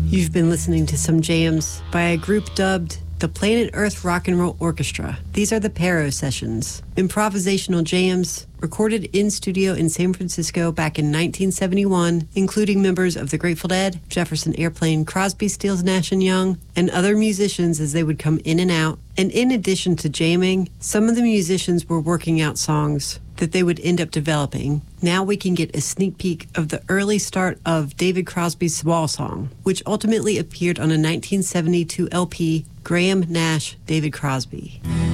You've been listening to some jams by a group dubbed the Planet Earth Rock and Roll Orchestra. These are the Pero Sessions, improvisational jams recorded in studio in San Francisco back in 1971, including members of the Grateful Dead, Jefferson Airplane, Crosby, Stills, Nash & Young, and other musicians as they would come in and out. And in addition to jamming, some of the musicians were working out songs that they would end up developing. Now we can get a sneak peek of the early start of David Crosby's Wall Song, which ultimately appeared on a 1972 LP, Graham Nash, David Crosby.